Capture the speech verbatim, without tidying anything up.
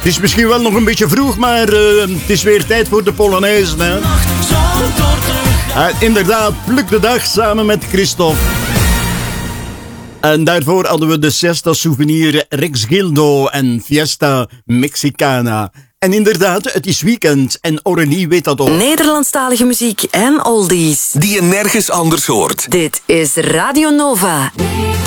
Het is misschien wel nog een beetje vroeg, maar uh, het is weer tijd voor de Polonaise. Hè? Uh, inderdaad, pluk de dag samen met Christophe. En daarvoor hadden we de Siesta Souvenir Rex Gildo en Fiesta Mexicana. En inderdaad, het is weekend en Aurélie weet dat ook. Nederlandstalige muziek en oldies die je nergens anders hoort. Dit is Radio Nova.